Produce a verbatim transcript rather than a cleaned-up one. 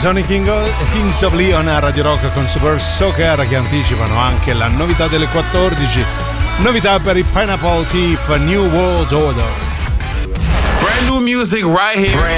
sono i King of, Kings of Leon a Radio Rock con Super Soaker, che anticipano anche la novità delle quattordici. Novità per i Pineapple Thief, New World Order. Brand new music right here.